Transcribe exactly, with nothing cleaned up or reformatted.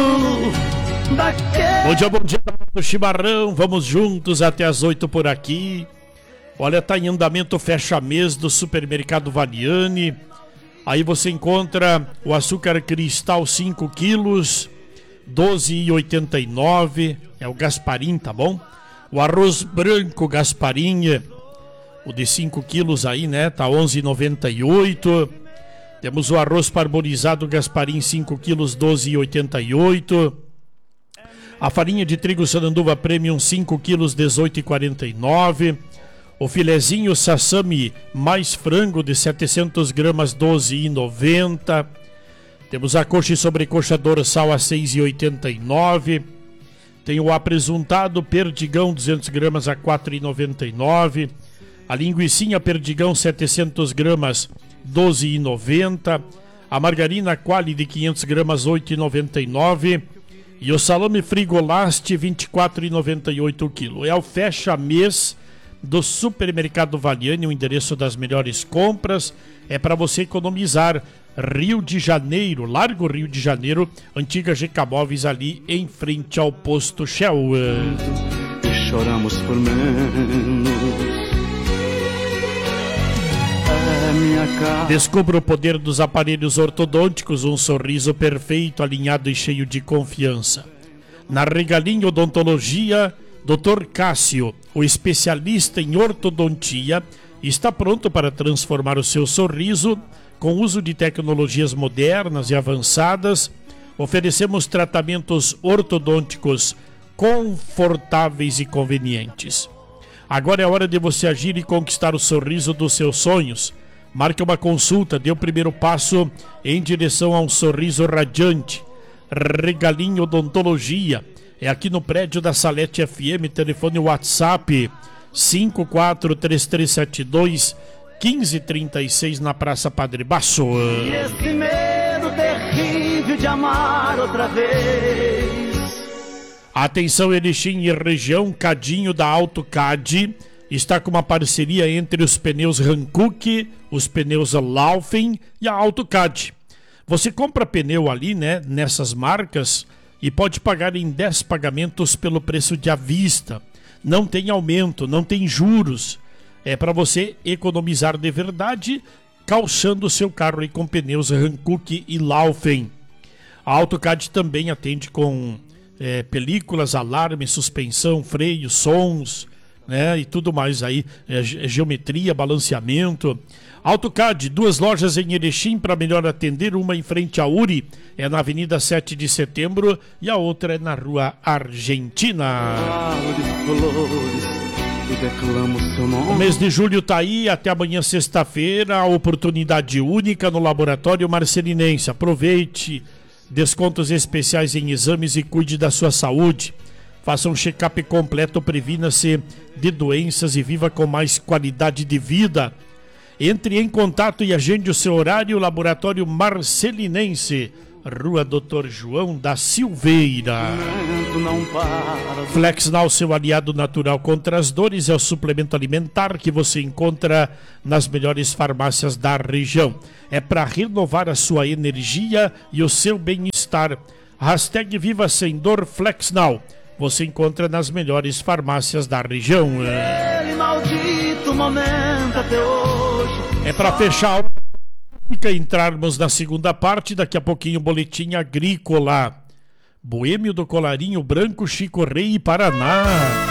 Bom dia, bom dia do chimarrão. Vamos juntos até as oito por aqui. Olha, tá em andamento o fecha-mês do Supermercado Valiani. Aí você encontra o açúcar cristal cinco quilos, doze reais e oitenta e nove centavos. É o Gasparim, tá bom? O arroz branco Gasparim, o de cinco quilos aí, né? Tá onze reais e noventa e oito centavos. Temos o arroz parbolizado Gasparim cinco quilos, doze reais e oitenta e oito centavos. A farinha de trigo Sananduva Premium cinco quilos, dezoito reais e quarenta e nove centavos. O filezinho Sassami mais frango de setecentas gramas, doze reais e noventa centavos. Temos a coxa e sobrecoxa dorsal a seis reais e oitenta e nove centavos. Tem o apresuntado Perdigão duzentas gramas a quatro reais e noventa e nove centavos. A linguicinha Perdigão setecentas gramas, doze reais e noventa centavos. A margarina Quali de quinhentas gramas, oito reais e noventa e nove centavos. E o salame Frigolast, vinte e quatro reais e noventa e oito centavos o quilo. É o fecha-mês do Supermercado Valiani, o endereço das melhores compras. É para você economizar. Rio de Janeiro, Largo Rio de Janeiro, antiga G K Móveis, ali em frente ao posto Shell. E choramos por menos. É minha casa. Descubra o poder dos aparelhos ortodônticos, um sorriso perfeito, alinhado e cheio de confiança. Na Regalinho Odontologia, doutor Cássio, o especialista em ortodontia, está pronto para transformar o seu sorriso com uso de tecnologias modernas e avançadas. Oferecemos tratamentos ortodônticos confortáveis e convenientes. Agora é hora de você agir e conquistar o sorriso dos seus sonhos. Marque uma consulta, dê o primeiro passo em direção a um sorriso radiante. Regalinho Odontologia. É aqui no prédio da Salete F M, telefone WhatsApp cinco quatro três três sete dois, um cinco três seis na Praça Padre Basso. E esse medo terrível de amar outra vez. Atenção, Erechim e região, Cadinho da AutoCad está com uma parceria entre os pneus Hankook, os pneus Laufen e a AutoCad. Você compra pneu ali, né, nessas marcas, e pode pagar em dez pagamentos pelo preço de à vista. Não tem aumento, não tem juros. É para você economizar de verdade, calçando o seu carro aí com pneus Hankook e Laufen. A AutoCad também atende com é, películas, alarme, suspensão, freio, sons, né, e tudo mais aí, é, geometria, balanceamento. AutoCad, duas lojas em Erechim para melhor atender, uma em frente à U R I, é na Avenida sete de Setembro, e a outra é na Rua Argentina. O mês de julho tá aí, até amanhã sexta-feira, a oportunidade única no Laboratório Marcelinense. Aproveite, descontos especiais em exames e cuide da sua saúde. Faça um check-up completo, previna-se de doenças e viva com mais qualidade de vida. Entre em contato e agende o seu horário. Laboratório Marcelinense, Rua doutor João da Silveira. Flexnal, seu aliado natural contra as dores, é o suplemento alimentar que você encontra nas melhores farmácias da região. É para renovar a sua energia e o seu bem-estar. Hashtag Viva Sem Dor Flexnal. Você encontra nas melhores farmácias da região. Aquele maldito momento até hoje. É para fechar a entrarmos na segunda parte, daqui a pouquinho boletim agrícola. Boêmio do Colarinho Branco, Chico Rei e Paraná.